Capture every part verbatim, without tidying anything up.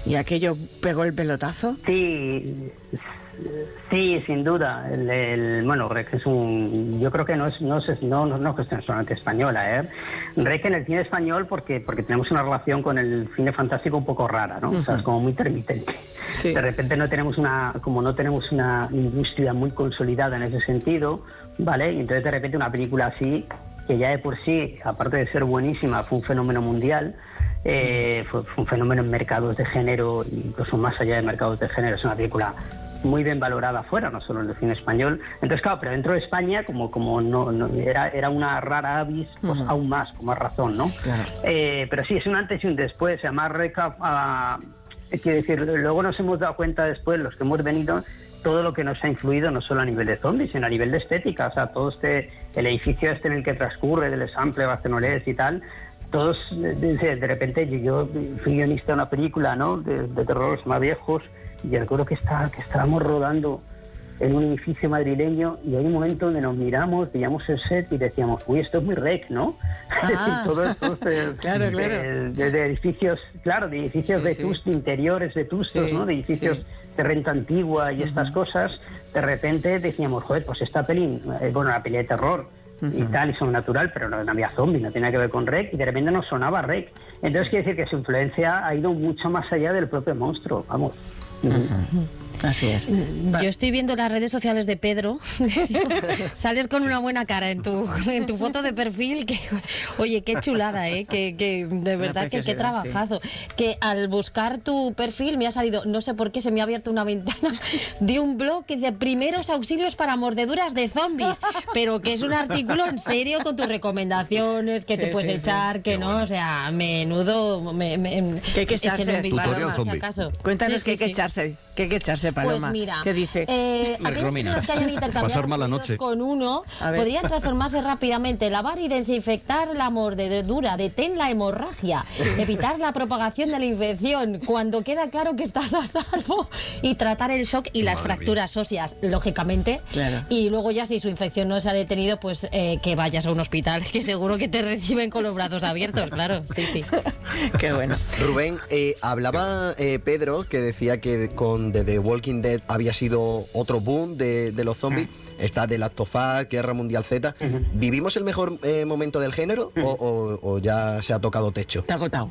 ¿Y aquello pegó el pelotazo? Sí, sí, sin duda. El, el, bueno, Rec es un... Yo creo que no es no es, no, no, no es cuestión solamente española, ¿eh? Rec en el cine español porque porque tenemos una relación con el cine fantástico un poco rara, ¿no? Uh-huh. O sea, es como muy intermitente. Sí. De repente no tenemos una... Como no tenemos una industria muy consolidada en ese sentido, ¿vale? Y entonces de repente una película así, que ya de por sí, aparte de ser buenísima, fue un fenómeno mundial... Eh, fue, fue un fenómeno en mercados de género, incluso más allá de mercados de género. Es una película muy bien valorada afuera, no solo en el cine español. Entonces, claro, pero dentro de España, como como no, no era era una rara avis, pues uh-huh. aún más, con más razón, ¿no? Claro. Eh, pero sí, es un antes y un después. Además, Reca, uh, quiero decir, luego nos hemos dado cuenta después, los que hemos venido, todo lo que nos ha influido, no solo a nivel de zombies, sino a nivel de estética. O sea, todo este, el edificio este en el que transcurre, del Sample, Barcelonés y tal, todos, de, de repente, yo fui guionista de una película, ¿no?, de, de terror más viejos, y recuerdo que, está, que estábamos rodando en un edificio madrileño y hay un momento donde nos miramos, veíamos el set y decíamos, uy, esto es muy Rec, ¿no? Ah. todo esto de, claro, claro. De, de, de edificios, claro, de edificios sí, vetustos, sí. interiores vetustos, sí, ¿no?, de edificios sí. de renta antigua y uh-huh. estas cosas. De repente decíamos, joder, pues esta peli, eh, bueno, la peli de terror, y tal, y sobrenatural, pero no, no había zombies, no tenía que ver con Rec, y de repente nos sonaba Rec. Entonces sí. quiere decir que su influencia ha ido mucho más allá del propio monstruo, vamos. Uh-huh. Así es. Yo estoy viendo las redes sociales de Pedro. Sales con una buena cara en tu en tu foto de perfil. Que, oye, qué chulada, ¿eh? Que, que de verdad que qué trabajazo. Sí. Que al buscar tu perfil me ha salido, no sé por qué, se me ha abierto una ventana de un blog que dice primeros auxilios para mordeduras de zombies. Pero que es un artículo en serio con tus recomendaciones, que sí, te puedes sí, echar, sí. que qué no, bueno. O sea, menudo. Me, me, que hay que echarse. Tutorial zombie. Si Cuéntanos sí, que hay sí, que sí. echarse. Que hay que echarse, Paloma. Pues mira, ¿qué dice? Eh, aquellas personas que hayan intercambiado con uno podrían transformarse rápidamente, lavar y desinfectar la mordedura, detén la hemorragia, sí. evitar la propagación de la infección cuando queda claro que estás a salvo y tratar el shock y las Madre fracturas mía. óseas, lógicamente. Claro. Y luego ya si su infección no se ha detenido, pues eh, que vayas a un hospital, que seguro que te reciben con los brazos abiertos, claro. Sí, sí. Qué bueno. Rubén, eh, hablaba eh, Pedro, que decía que con de The Walking Dead había sido otro boom de, de los zombies. Uh-huh. Está The Last of Us, Guerra Mundial Z. Uh-huh. ¿Vivimos el mejor eh, momento del género uh-huh. o, o, o ya se ha tocado techo? Te ha agotado.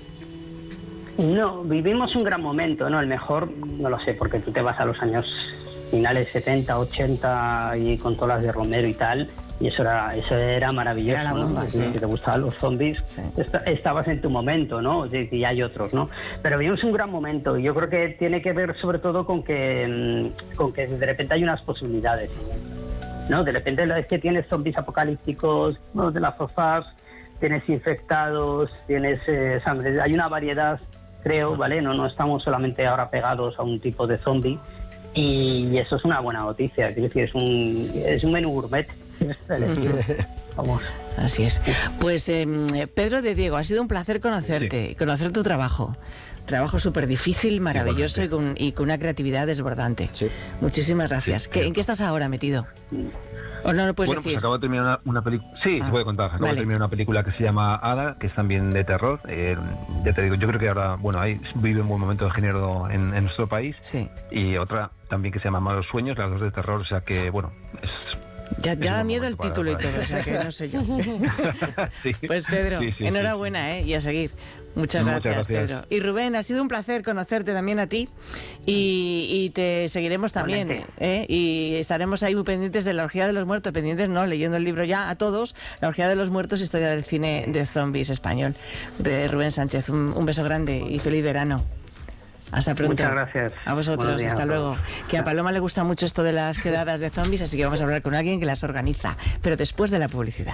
No, vivimos un gran momento, ¿no? El mejor, no lo sé, porque tú te vas a los años finales setenta, ochenta y con todas las de Romero y tal, y eso era eso era maravilloso, era la bomba, ¿no? Sí. Si te gustaban los zombies, sí. est- estabas en tu momento, ¿no? Y, y hay otros, ¿no? Pero vivimos un gran momento y yo creo que tiene que ver sobre todo con que con que de repente hay unas posibilidades, ¿no? De repente es que tienes zombies apocalípticos, ¿no? De las sofás, tienes infectados, tienes eh, sangre, hay una variedad, creo, ¿vale? No no estamos solamente ahora pegados a un tipo de zombie y eso es una buena noticia, quiero decir, es un es un menú gourmet. Vamos. Así es. Pues eh, Pedro de Diego, ha sido un placer conocerte, sí. conocer tu trabajo. Trabajo súper difícil, maravilloso y con, y con una creatividad desbordante. Sí. Muchísimas gracias. Sí, ¿Qué, ¿En qué estás ahora metido? ¿O no lo puedes bueno, decir? Pues acabo de terminar una, una película. Sí, ah, se puede contar. Acabo vale. de terminar una película que se llama Ada, que es también de terror. Eh, ya te digo, yo creo que ahora, bueno, ahí vive un buen momento de género en, en nuestro país. Sí. Y otra también que se llama Malos Sueños, las dos de terror. O sea que, bueno, es. Ya, ya da miedo el título para, para... y todo, o sea que no sé yo. sí. Pues Pedro, sí, sí, enhorabuena, ¿eh? Y a seguir. Muchas gracias, Muchas gracias, Pedro. Y Rubén, ha sido un placer conocerte también a ti y, y te seguiremos también, ¿eh? Y estaremos ahí muy pendientes de la Orgía de los Muertos, pendientes no, leyendo el libro ya a todos, la Orgía de los Muertos, historia del cine de zombies español. Rubén Sánchez, un, un beso grande y feliz verano. Hasta pronto. Muchas gracias. A vosotros, hasta luego. Que a Paloma le gusta mucho esto de las quedadas de zombies, así que vamos a hablar con alguien que las organiza, pero después de la publicidad.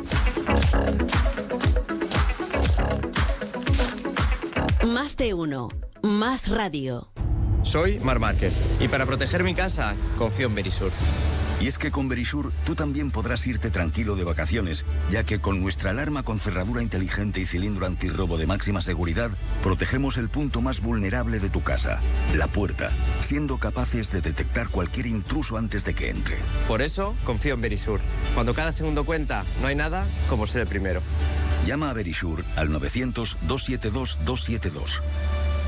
Más de uno, más radio. Soy Mar Márquez y para proteger mi casa confío en Verisur. Y es que con Verisur tú también podrás irte tranquilo de vacaciones, ya que con nuestra alarma con cerradura inteligente y cilindro antirrobo de máxima seguridad, protegemos el punto más vulnerable de tu casa, la puerta, siendo capaces de detectar cualquier intruso antes de que entre. Por eso confío en Verisur. Cuando cada segundo cuenta, no hay nada como ser el primero. Llama a Verisur al novecientos, doscientos setenta y dos, doscientos setenta y dos.